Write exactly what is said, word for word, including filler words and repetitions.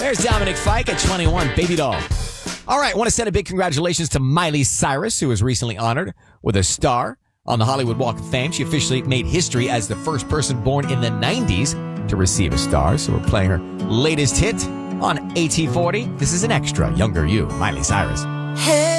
There's Dominic Fike at twenty-one, Baby Doll. All right, I want to send a big congratulations to Miley Cyrus, who was recently honored with a star on the Hollywood Walk of Fame. She officially made history as the first person born in the nineties to receive a star. So we're playing her latest hit on A T forty. This is an extra, younger you, Miley Cyrus. Hey.